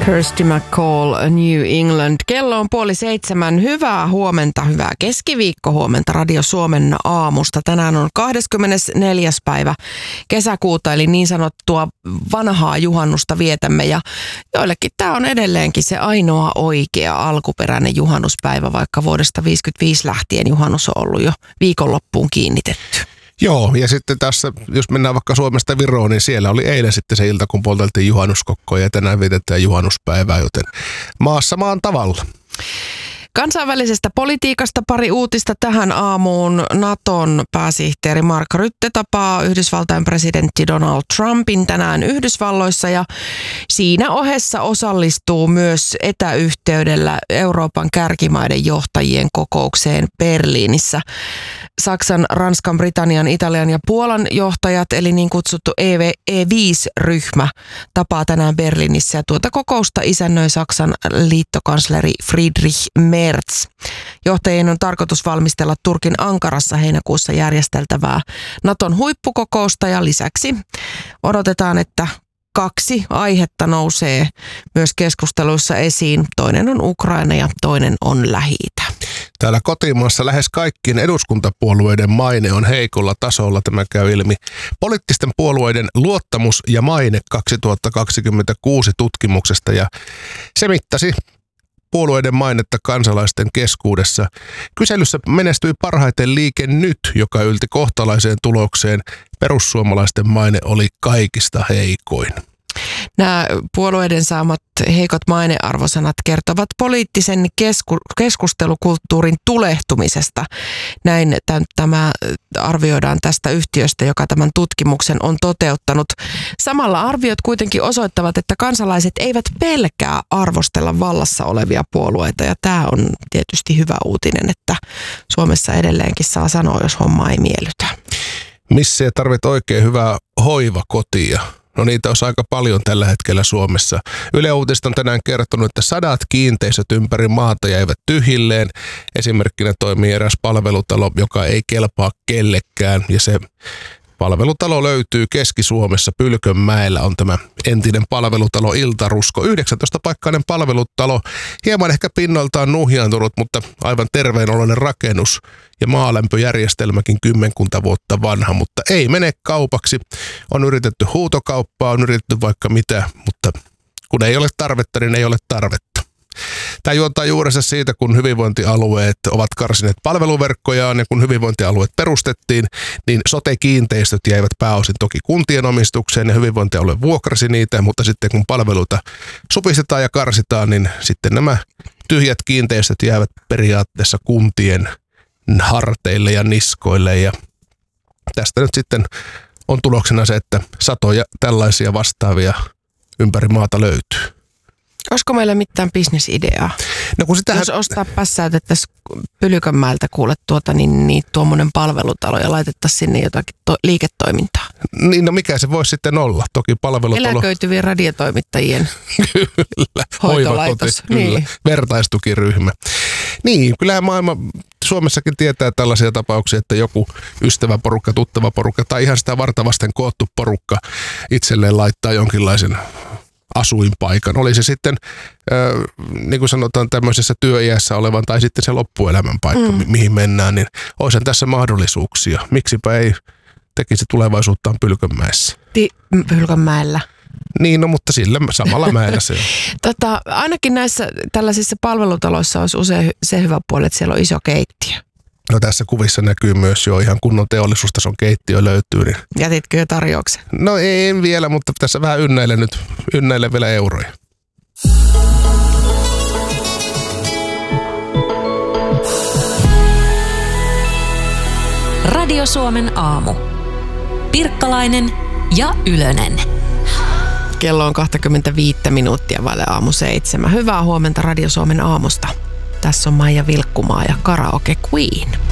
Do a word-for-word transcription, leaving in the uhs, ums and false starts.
Kirsty McCall, New England. Kello on puoli seitsemän. Hyvää huomenta, hyvää keskiviikkohuomenta Radio Suomen aamusta. Tänään on kahdeskymmenesneljäs päivä kesäkuuta, eli niin sanottua vanhaa juhannusta vietämme. Ja joillekin tämä on edelleenkin se ainoa oikea alkuperäinen juhannuspäivä, vaikka vuodesta viisikymmentäviisi lähtien juhannus on ollut jo viikonloppuun kiinnitetty. Joo, ja sitten tässä, jos mennään vaikka Suomesta Viroon, niin siellä oli eilen sitten se ilta, kun polteltiin juhannuskokkoja ja tänään vietetään juhannuspäivää, joten maassa maan tavalla. Kansainvälisestä politiikasta pari uutista tähän aamuun. Naton pääsihteeri Mark Rutte tapaa Yhdysvaltain presidentti Donald Trumpin tänään Yhdysvalloissa ja siinä ohessa osallistuu myös etäyhteydellä Euroopan kärkimaiden johtajien kokoukseen Berliinissä. Saksan, Ranskan, Britannian, Italian ja Puolan johtajat, eli niin kutsuttu E viisi ryhmä, tapaa tänään Berliinissä ja tuota kokousta isännöi Saksan liittokansleri Friedrich Merz. Johtajien on tarkoitus valmistella Turkin Ankarassa heinäkuussa järjesteltävää Naton huippukokousta ja lisäksi odotetaan, että kaksi aihetta nousee myös keskusteluissa esiin. Toinen on Ukraina ja toinen on Lähi-itä. Täällä kotimaassa lähes kaikkien eduskuntapuolueiden maine on heikolla tasolla. Tämä käy ilmi poliittisten puolueiden luottamus ja maine kaksituhattakaksikymmentäkuusi tutkimuksesta ja se mittasi puolueiden mainetta kansalaisten keskuudessa. Kyselyssä menestyi parhaiten Liike Nyt, joka ylti kohtalaiseen tulokseen. Perussuomalaisten maine oli kaikista heikoin. Nämä puolueiden saamat heikot mainearvosanat kertovat poliittisen kesku- keskustelukulttuurin tulehtumisesta. Näin tämä arvioidaan tästä yhtiöstä, joka tämän tutkimuksen on toteuttanut. Samalla arviot kuitenkin osoittavat, että kansalaiset eivät pelkää arvostella vallassa olevia puolueita. Ja tämä on tietysti hyvä uutinen, että Suomessa edelleenkin saa sanoa, jos homma ei miellytä. Missä tarvit oikein hyvää hoivakotia? No niitä on aika paljon tällä hetkellä Suomessa. Yle Uutiset on tänään kertonut, että sadat kiinteistöt ympäri maata jäivät tyhjilleen. Esimerkkinä toimii eräs palvelutalo, joka ei kelpaa kellekään. Ja se palvelutalo löytyy Keski-Suomessa. Pylkönmäellä on tämä entinen palvelutalo Iltarusko. yhdeksäntoista-paikkainen palvelutalo. Hieman ehkä pinnoiltaan nuhjaantunut, mutta aivan terveenoloinen rakennus. Ja maalämpöjärjestelmäkin kymmenkunta vuotta vanha, mutta ei mene kaupaksi. On yritetty huutokauppaa, on yritetty vaikka mitä, mutta kun ei ole tarvetta, niin ei ole tarvetta. Tämä juontaa juurensa siitä, kun hyvinvointialueet ovat karsineet palveluverkkojaan ja kun hyvinvointialueet perustettiin, niin sote-kiinteistöt jäivät pääosin toki kuntien omistukseen ja hyvinvointialue vuokrasi niitä, mutta sitten kun palveluita supistetaan ja karsitaan, niin sitten nämä tyhjät kiinteistöt jäävät periaatteessa kuntien harteille ja niskoille ja tästä nyt sitten on tuloksena se, että satoja tällaisia vastaavia ympäri maata löytyy. Olisiko meillä mitään bisnesideaa? No kun sitähän... Jos ostaa pässäytettäisiin Pylkönmäeltä kuule tuota, niin, niin tuommoinen palvelutalo ja laitettaisiin sinne jotakin to- liiketoimintaa. Niin no mikä se voisi sitten olla? Toki palvelutalo... Eläköityvien radiotoimittajien kyllä, hoitolaitos. Kyllä, niin. Vertaistukiryhmä. Niin, kyllähän maailma Suomessakin tietää tällaisia tapauksia, että joku ystävä porukka, tuttava porukka tai ihan sitä vartavasten koottu porukka itselleen laittaa jonkinlaisen asuinpaikan. Oli se sitten, äh, niin kuin sanotaan, tämmöisessä työiässä olevan tai sitten se loppuelämän paikka, mm. mi- mihin mennään, niin olisihan tässä mahdollisuuksia. Miksipä ei tekisi tulevaisuuttaan Pylkönmäessä? Ti- Pylkönmäellä. Niin, no mutta sillä samalla mäellä se on. tota, ainakin näissä tällaisissa palvelutaloissa olisi usein se hyvä puoli, että siellä on iso keittiö. No tässä kuvissa näkyy myös jo ihan kunnon teollisuustason keittiö löytyy. Niin... Jätitkö jo tarjouksen? No ei, en vielä, mutta tässä vähän ynnäilen nyt, ynnäilen vielä euroja. Radio Suomen aamu. Pirkkalainen ja Ylönen. Kello on kaksikymmentäviisi minuuttia vaille aamu seitsemän. Hyvää huomenta Radio Suomen aamusta. Tässä on Maija Vilkkumaa ja Karaoke Queen.